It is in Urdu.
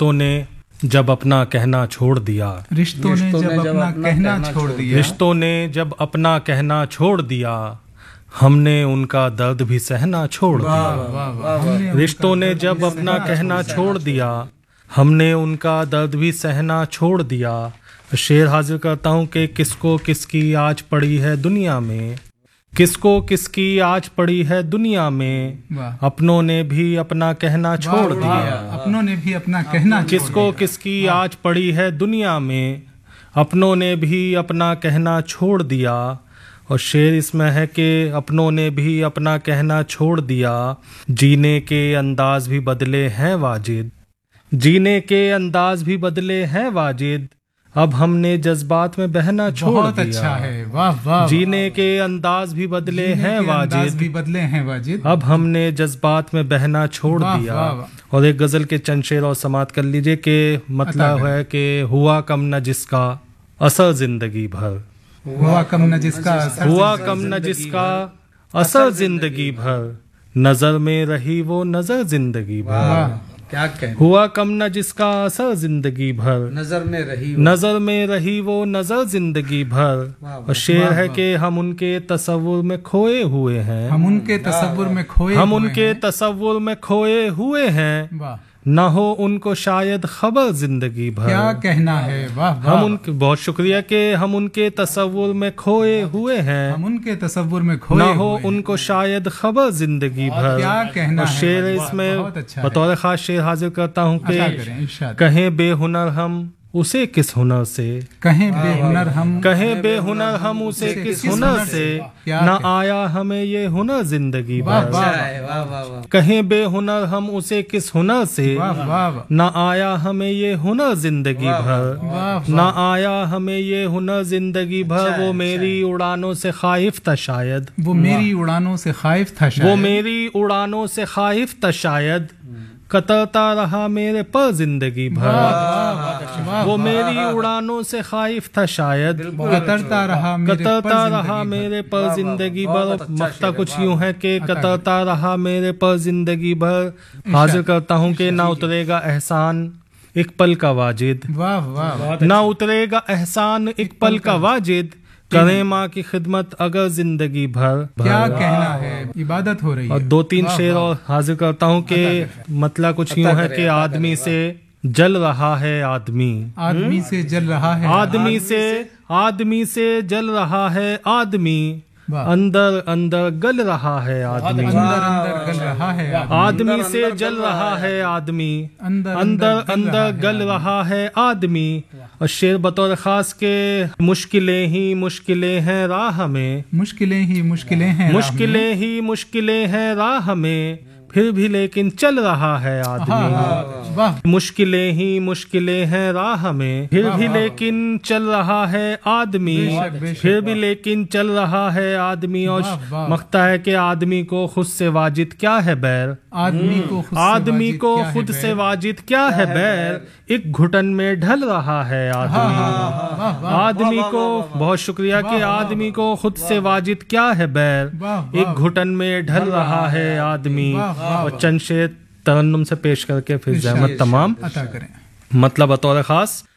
رشتوں نے جب اپنا کہنا چھوڑ دیا، رشتوں نے جب اپنا کہنا چھوڑ دیا، رشتوں نے جب اپنا کہنا چھوڑ دیا، ہم نے ان کا درد بھی سہنا چھوڑ دیا۔ رشتوں نے جب اپنا کہنا چھوڑ دیا، ہم نے ان کا درد بھی سہنا چھوڑ دیا۔ شعر حاضر کرتا ہوں کہ کس کو کس کی آج پڑی ہے دنیا میں، کس کو کس کی آج پڑی ہے دنیا میں، اپنوں نے بھی اپنا کہنا چھوڑ دیا۔ اپنوں نے بھی اپنا کہنا چھوڑ دیا۔ کس کو کس کی آج پڑی ہے دنیا میں، اپنوں نے بھی اپنا کہنا چھوڑ دیا۔ اور شعر اس میں ہے کہ اپنوں نے بھی اپنا کہنا چھوڑ دیا، جینے کے انداز بھی بدلے ہیں واجد، جینے کے انداز بھی بدلے ہیں واجد، اب ہم نے جذبات میں بہنا چھوڑ بہت دیا۔ اچھا ہے، واہ واہ۔ جینے کے انداز بھی بدلے ہیں واجد، بھی بدلے ہیں واجد، اب ہم نے جذبات میں بہنا چھوڑ دیا۔ اور ایک غزل کے چند شعر اور سماعت کر لیجئے کہ مطلب ہے کہ ہوا کم نہ جس کا اثر زندگی بھر، ہوا کم نہ جس کا اثر، ہوا کم نہ جس کا اثر زندگی بھر، نظر میں رہی وہ نظر زندگی بھر، کیا کہیں، ہوا کم نہ جس کا اثر زندگی بھر، نظر میں رہی نظر میں رہی وہ نظر زندگی بھر۔ اور شعر ہے کہ ہم ان کے تصور میں کھوئے ہوئے ہیں، ہم ان کے تصور میں کھوئے ہم ان ہوئے کے ہیں۔ تصور میں کھوئے ہوئے ہیں، واہ، نہ ہو ان کو شاید خبر زندگی بھر۔ کیا کہنا ہے، واہ واہ۔ ہم ان کے بہت شکریہ کہ ہم ان کے تصور میں کھوئے ہوئے ہیں، ہم ان کے تصور میں کھوئے نہ ہو ہوئے ہیں۔ ان کو شاید خبر زندگی بھر۔ کیا کہنا اور ہے، شعر واہ، اس میں بہت اچھا ہے۔ بطور خاص شعر حاضر کرتا ہوں کہ عطا کریں، ارشاد۔ کہیں بے ہنر ہم اسے کس ہنر سے، کہیں بے ہنر ہم، کہیں بے ہنر ہم اسے کس ہنر سے، نہ آیا ہمیں یہ ہنر زندگی واہ بھر۔ واہ واہ واہ واہ، کہیں بے ہنر ہم اسے کس ہنر سے، واہ واہ، نہ آیا ہمیں یہ ہنر زندگی بھر، واہ نہ آیا ہمیں یہ ہنر زندگی بھر۔ وہ میری اڑانوں سے خائف تھا شاید، وہ میری اڑانوں سے خائف تھا شاید، وہ میری اڑانوں سے خائف تھا شاید، کترتا رہا میرے پر زندگی بھر۔ وہ میری اڑانوں سے خائف تھا شاید، کترتا رہا میرے پر کترتا زندگی رہا بھر۔ میرے پر زندگی بھر۔ مقطع کچھ یوں ہے کہ کترتا رہا میرے پر زندگی بھر، حاضر کرتا ہوں کہ نہ اترے گا احسان ایک پل کا واجد، واہ واہ، نہ اترے گا احسان ایک پل کا واجد، کریں ماں کی خدمت اگر زندگی بھر۔ کیا کہنا ہے، عبادت ہو رہی اور ہے۔ دو تین شعر اور حاضر کرتا ہوں کہ مطلب کچھ یوں ہے کہ آدمی سے جل رہا ہے آدمی، آدمی سے جل رہا ہے آدمی سے جل رہا ہے آدمی، واہ۔ اندر اندر گل رہا ہے آدمی، اندر اندر گل رہا ہے آدمی سے جل رہا ہے آدمی، اندر اندر گل رہا ہے آدمی۔ اور شعر بطور خاص کے مشکلیں ہی مشکلیں ہیں راہ میں، مشکلیں ہی مشکلیں ہیں، مشکلیں ہی مشکلیں ہیں راہ میں، پھر بھی لیکن چل رہا ہے آدمی، واہ، مشکلیں ہی مشکلیں ہیں راہ میں، پھر بھی لیکن چل رہا ہے آدمی، پھر بھی لیکن چل رہا ہے آدمی۔ اور مقطع ہے کہ آدمی کو خود سے واجد کیا ہے بیر، آدمی کو خود سے واجد کیا ہے بیر، ایک گھٹن میں ڈھل رہا ہے آدمی، آدمی کو بہت شکریہ کہ آدمی کو خود سے واجد کیا ہے بیر، ایک گھٹن میں ڈھل رہا ہے آدمی۔ اور چند شعر ترنم سے پیش کر کے پھر زحمت تمام، عطا کریں۔ مطلب بطور خاص